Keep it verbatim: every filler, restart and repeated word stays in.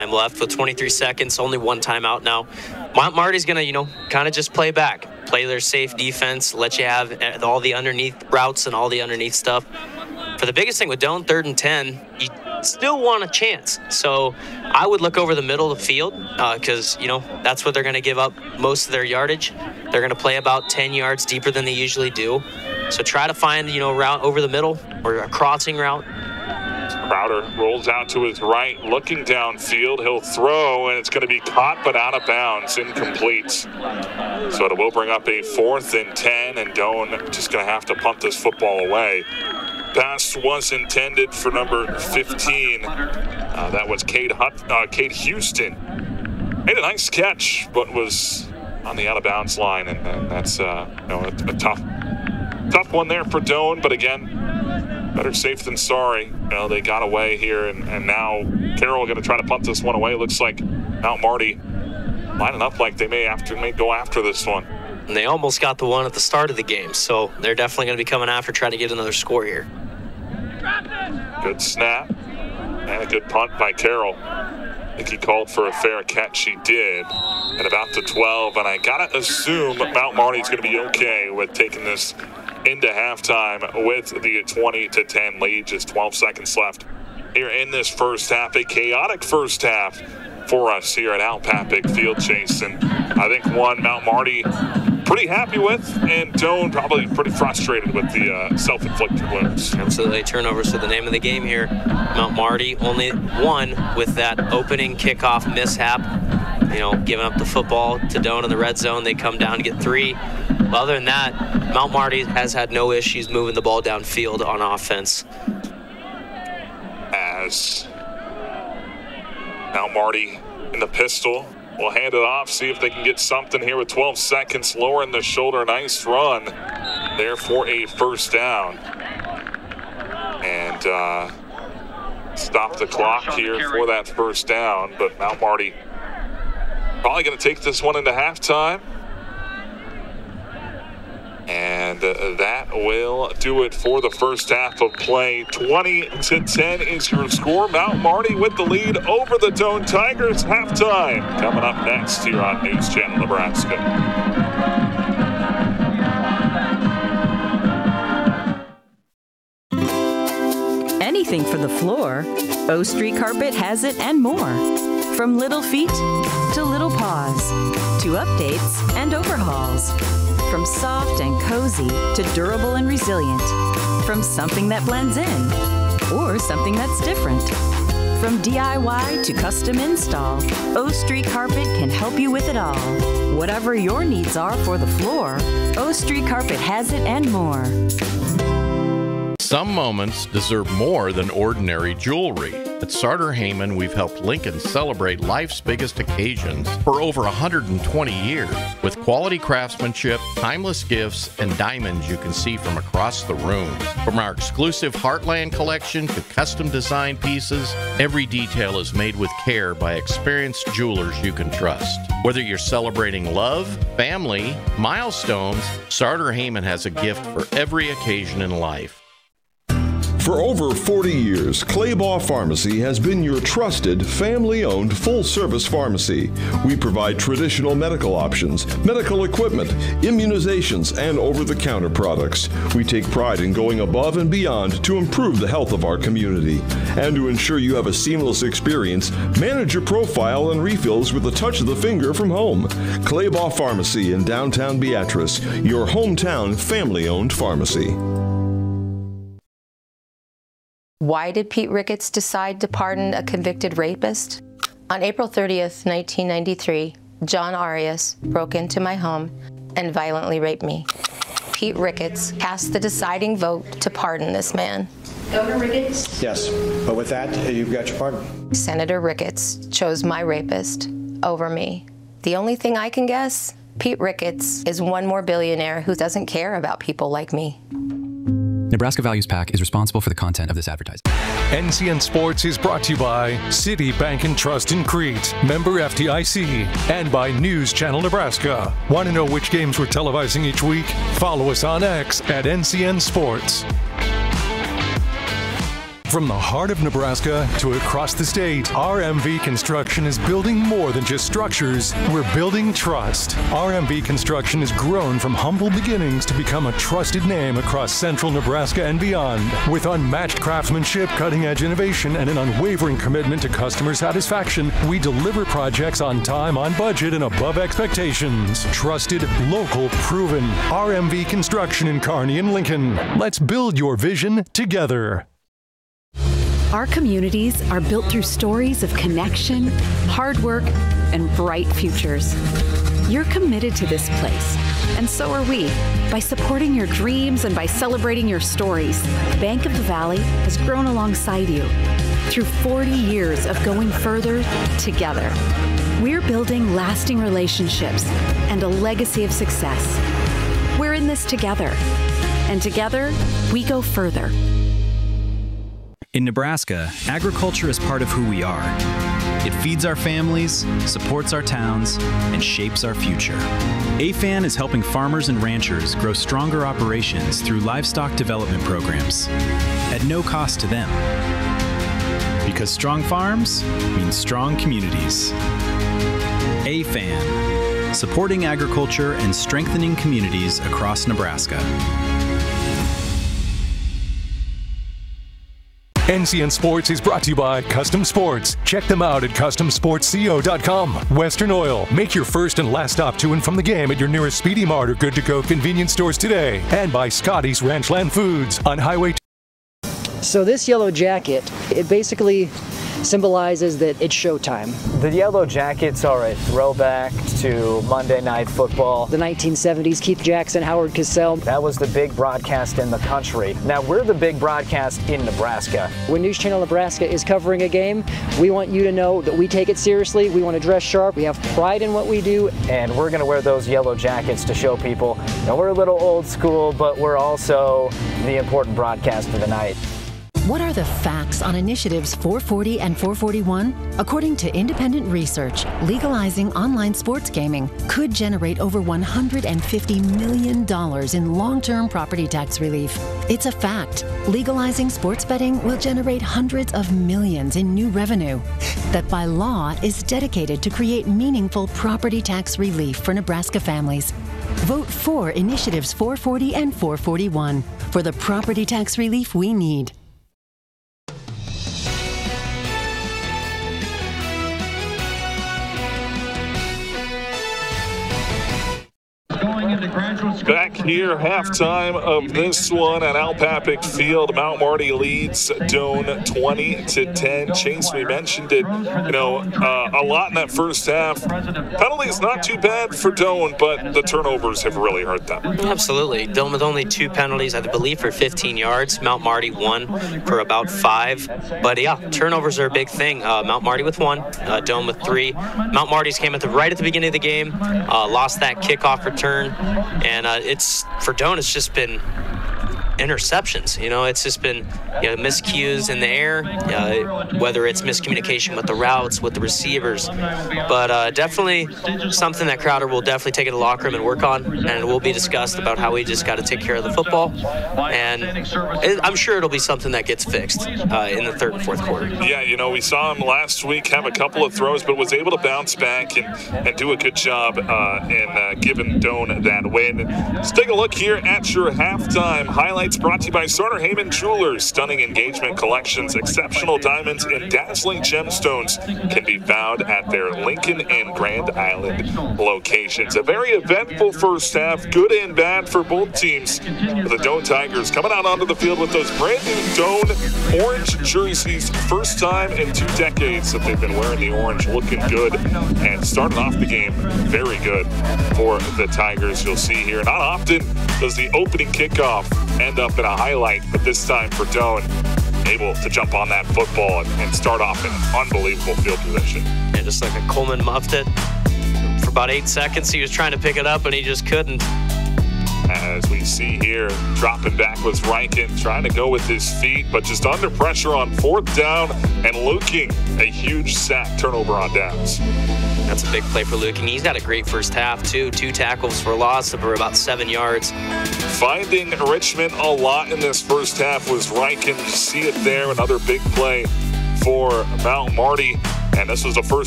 I'm left with twenty-three seconds, only one timeout now. Mount Marty's going to, you know, kind of just play back, play their safe defense, let you have all the underneath routes and all the underneath stuff. For the biggest thing with Doane, third and ten, you still want a chance. So I would look over the middle of the field because, uh, you know, that's where they're going to give up most of their yardage. They're going to play about ten yards deeper than they usually do. So try to find, you know, a route over the middle or a crossing route. Crowder rolls out to his right, looking downfield. He'll throw, and it's going to be caught but out of bounds, incomplete. So it will bring up a fourth and ten, and Doane just going to have to punt this football away. Pass was intended for number fifteen. Uh, that was Cade, Hut- uh, Cade Houston. Made a nice catch, but was on the out-of-bounds line, and, and that's uh, you know, a, a tough, tough one there for Doane. But again, better safe than sorry. You know, they got away here, and, and now Carroll going to try to punt this one away. Looks like Mount Marty lining up like they may after may go after this one. And they almost got the one at the start of the game, so they're definitely going to be coming after trying to get another score here. Good snap and a good punt by Carroll. I think he called for a fair catch. He did at about the twelve, and I gotta assume Mount Marty's going to be okay with taking this into halftime with the twenty to ten lead. Just twelve seconds left here in this first half. A chaotic first half for us here at Al Papik Field Chase, and I think one Mount Marty pretty happy with, and Doane probably pretty frustrated with the uh, self-inflicted wounds. Absolutely. Turnovers are the name of the game here. Mount Marty only one with that opening kickoff mishap. You know, giving up the football to Doane in the red zone. They come down to get three. But other than that, Mount Marty has had no issues moving the ball downfield on offense. As Mount Marty in the pistol. We'll hand it off, see if they can get something here with twelve seconds. Lowering the shoulder, nice run there for a first down. And uh, stop the clock here for that first down. But Mount Marty probably going to take this one into halftime. And uh, that will do it for the first half of play. twenty to ten is your score. Mount Marty with the lead over the Doane Tigers. Halftime coming up next here on News Channel Nebraska. Anything for the floor, O Street Carpet has it and more. From little feet to little paws, to updates and overhauls. From soft and cozy to durable and resilient. From something that blends in or something that's different. From D I Y to custom install, O Street Carpet can help you with it all. Whatever your needs are for the floor, O Street Carpet has it and more. Some moments deserve more than ordinary jewelry. At Sartor Heyman, we've helped Lincoln celebrate life's biggest occasions for over one hundred twenty years. With quality craftsmanship, timeless gifts, and diamonds you can see from across the room. From our exclusive Heartland collection to custom designed pieces, every detail is made with care by experienced jewelers you can trust. Whether you're celebrating love, family, milestones, Sartor Heyman has a gift for every occasion in life. For over forty years, Claybaugh Pharmacy has been your trusted, family-owned, full-service pharmacy. We provide traditional medical options, medical equipment, immunizations, and over-the-counter products. We take pride in going above and beyond to improve the health of our community. And to ensure you have a seamless experience, manage your profile and refills with a touch of the finger from home. Claybaugh Pharmacy in downtown Beatrice, your hometown family-owned pharmacy. Why did Pete Ricketts decide to pardon a convicted rapist? On April thirtieth, nineteen ninety-three, John Arias broke into my home and violently raped me. Pete Ricketts cast the deciding vote to pardon this man. Governor Ricketts? Yes, but with that, you've got your pardon. Senator Ricketts chose my rapist over me. The only thing I can guess, Pete Ricketts is one more billionaire who doesn't care about people like me. Nebraska Values PAC is responsible for the content of this advertising. N C N Sports is brought to you by City Bank and Trust in Crete, member F D I C, and by News Channel Nebraska. Want to know which games we're televising each week? Follow us on X at N C N Sports. From the heart of Nebraska to across the state, R M V Construction is building more than just structures. We're building trust. R M V Construction has grown from humble beginnings to become a trusted name across central Nebraska and beyond. With unmatched craftsmanship, cutting-edge innovation, and an unwavering commitment to customer satisfaction, we deliver projects on time, on budget, and above expectations. Trusted, local, proven. R M V Construction in Kearney and Lincoln. Let's build your vision together. Our communities are built through stories of connection, hard work, and bright futures. You're committed to this place, and so are we. By supporting your dreams and by celebrating your stories, Bank of the Valley has grown alongside you through forty years of going further together. We're building lasting relationships and a legacy of success. We're in this together, and together we go further. In Nebraska, agriculture is part of who we are. It feeds our families, supports our towns, and shapes our future. A F A N is helping farmers and ranchers grow stronger operations through livestock development programs at no cost to them. Because strong farms mean strong communities. A F A N, supporting agriculture and strengthening communities across Nebraska. N C N Sports is brought to you by Custom Sports. Check them out at custom sports co dot com. Western Oil. Make your first and last stop to and from the game at your nearest Speedy Mart or Good to Go convenience stores today. And by Scotty's Ranchland Foods on Highway. So this yellow jacket, it basically symbolizes that it's showtime. The Yellow Jackets are a throwback to Monday Night Football. The nineteen seventies, Keith Jackson, Howard Cosell. That was the big broadcast in the country. Now we're the big broadcast in Nebraska. When News Channel Nebraska is covering a game, we want you to know that we take it seriously. We want to dress sharp. We have pride in what we do. And we're going to wear those yellow jackets to show people that we're a little old school, but we're also the important broadcast of the night. What are the facts on initiatives four forty and four forty-one? According to independent research, legalizing online sports gaming could generate over one hundred fifty million dollars in long-term property tax relief. It's a fact. Legalizing sports betting will generate hundreds of millions in new revenue that by law is dedicated to create meaningful property tax relief for Nebraska families. Vote for initiatives four forty and four forty-one for the property tax relief we need. Back here, halftime of this one at Al Papik Field. Mount Marty leads Doane twenty to ten. Chase, we mentioned it, you know, uh, a lot in that first half. Penalties not too bad for Doane, but the turnovers have really hurt them. Absolutely. Doane with only two penalties, I believe, for fifteen yards. Mount Marty one for about five. But yeah, turnovers are a big thing. Uh, Mount Marty with one, uh, Doane with three. Mount Marty's came at the right at the beginning of the game, uh, lost that kickoff return. And uh, it's for Doane, it's just been interceptions. You know, it's just been you know, miscues in the air, uh, whether it's miscommunication with the routes, with the receivers. But uh, definitely something that Crowder will definitely take in the locker room and work on, and it will be discussed about how we just got to take care of the football. And it, I'm sure it'll be something that gets fixed uh, in the third and fourth quarter. Yeah, you know, we saw him last week have a couple of throws, but was able to bounce back and, and do a good job uh, in uh, giving Doane that win. Let's take a look here at your halftime highlights. Brought to you by Sartor Hamann Jewelers. Stunning engagement collections, exceptional diamonds, and dazzling gemstones can be found at their Lincoln and Grand Island locations. A very eventful first half, good and bad for both teams. The Doane Tigers coming out onto the field with those brand new Doane orange jerseys. First time in two decades that they've been wearing the orange, looking good, and starting off the game very good for the Tigers. You'll see here, not often does the opening kickoff end up in a highlight, but this time for Doane, able to jump on that football and, and start off in unbelievable field position. Yeah, just like a Coleman muffed it. For about eight seconds, he was trying to pick it up, and he just couldn't. As as we see here. Dropping back was Riken, trying to go with his feet, but just under pressure on fourth down, and Luking, a huge sack turnover on downs. That's a big play for Luking. He's had a great first half, too. Two tackles for a loss of about seven yards. Finding Richmond a lot in this first half was Riken. You see it there, another big play for Mount Marty. And this was the first